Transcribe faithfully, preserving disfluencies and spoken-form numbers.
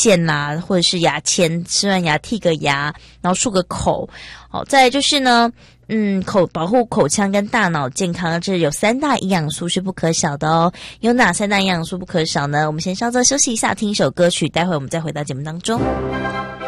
线啦，或者是牙签，吃完牙剔个牙，然后漱个口。好，再来就是呢，嗯，口保护口腔跟大脑健康，这有三大营养素是不可少的哦。有哪三大营养素不可少呢？我们先稍作休息一下，听一首歌曲，待会我们再回到节目当中。